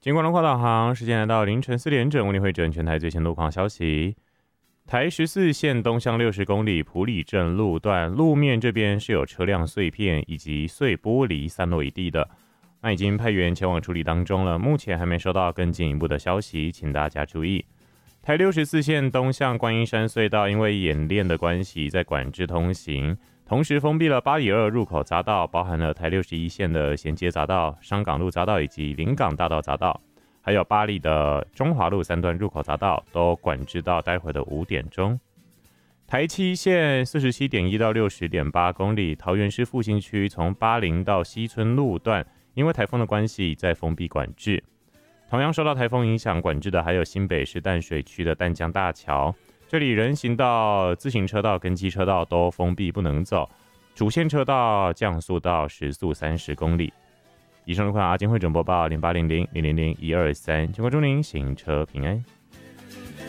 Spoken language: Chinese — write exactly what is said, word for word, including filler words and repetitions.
经过龙华导航，时间来到凌晨四点整，为您会整全台最新路况消息。台十四线东向六十公里埔里镇路段路面这边是有车辆碎片以及碎玻璃散落一地的，那已经派员前往处理当中了，目前还没收到更进一步的消息，请大家注意。台六十四线东向观音山隧道，因为演练的关系，在管制通行，同时封闭了八里二入口匝道，包含了台六十一线的衔接匝道、商港路匝道以及临港大道匝道，还有八里的中华路三段入口匝道，都管制到待会的五点钟。台七线四十七点一到六十点八公里，桃园市复兴区从八零到西村路段，因为台风的关系，在封闭管制。同样受到台风影响管制的还有新北市淡水区的淡江大桥，这里人行道、自行车道跟机车道都封闭不能走，主线车道降速到时速三十公里。以上路况阿金汇整播报零八零零零零零一二三，经过祝您行车平安。